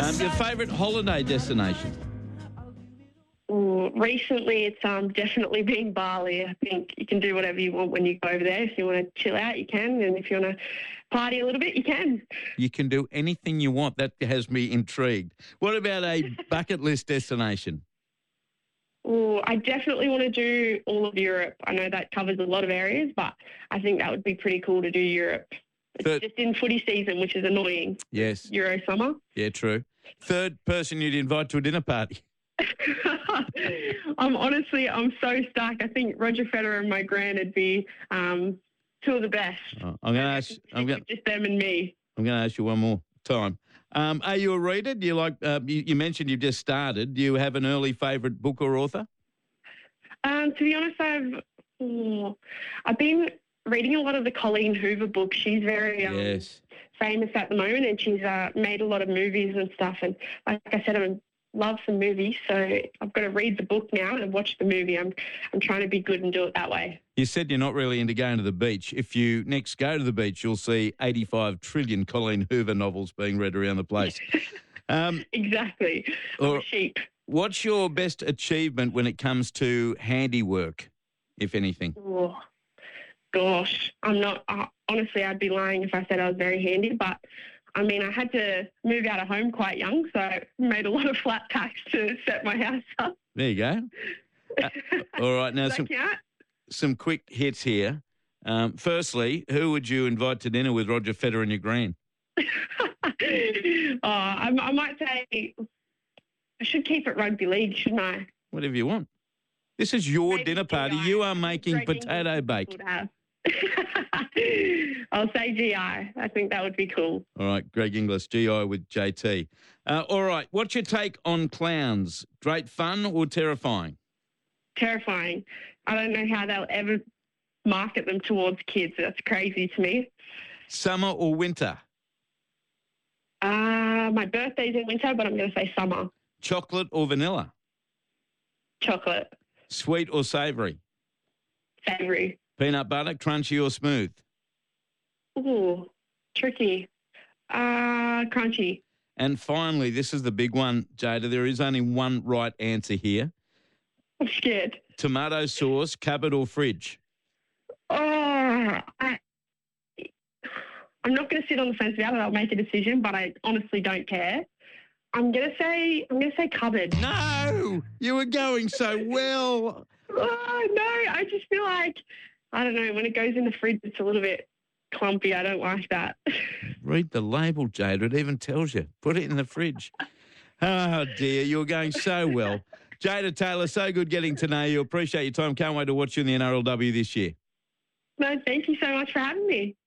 Your favourite holiday destination? Recently, it's definitely been Bali. I think you can do whatever you want when you go over there. If you want to chill out, you can. And if you want to party a little bit, you can. You can do anything you want. That has me intrigued. What about a bucket list destination? I definitely want to do all of Europe. I know that covers a lot of areas, but I think that would be pretty cool to do Europe. It's just in footy season, which is annoying. Yes. Euro summer. Yeah, true. Third person you'd invite to a dinner party? I'm so stuck. I think Roger Federer and my gran would be two of the best. I'm going to ask. Just them and me. I'm going to ask you one more time. Are you a reader? Do you like? You mentioned you've just started. Do you have an early favourite book or author? To be honest, I've been reading a lot of the Colleen Hoover books. She's very famous at the moment, and she's made a lot of movies and stuff. And like I said, I love some movies, so I've got to read the book now and watch the movie. I'm trying to be good and do it that way. You said you're not really into going to the beach. If you next go to the beach, you'll see 85 trillion Colleen Hoover novels being read around the place. Exactly. I'm a sheep. What's your best achievement when it comes to handiwork, if anything? Oh, gosh, I'm not. Honestly, I'd be lying if I said I was very handy, but I mean, I had to move out of home quite young, so I made a lot of flat packs to set my house up. There you go. All right, now some quick hits here. Firstly, who would you invite to dinner with Roger Federer and your gran? I might say I should keep it rugby league, shouldn't I? Whatever you want. This is your dinner party. You are making potato bake. I'll say GI. I think that would be cool. All right, Greg Inglis, GI with JT. All right, what's your take on clowns? Great fun or terrifying? Terrifying. I don't know how they'll ever market them towards kids. That's crazy to me. Summer or winter? My birthday's in winter, but I'm going to say summer. Chocolate or vanilla? Chocolate. Sweet or savoury? Savoury. Peanut butter, crunchy or smooth? Ooh, tricky. Crunchy. And finally, this is the big one, Jada. There is only one right answer here. I'm scared. Tomato sauce, cupboard or fridge? I'm not going to sit on the fence about it. I'll make a decision, but I honestly don't care. I'm going to say cupboard. No, you were going so well. Oh, no, I just feel like, I don't know, when it goes in the fridge, it's a little bit clumpy. I don't like that. Read the label, Jada. It even tells you. Put it in the fridge. Oh, dear, you were going so well. Jada Taylor, so good getting to know you. Appreciate your time. Can't wait to watch you in the NRLW this year. No, thank you so much for having me.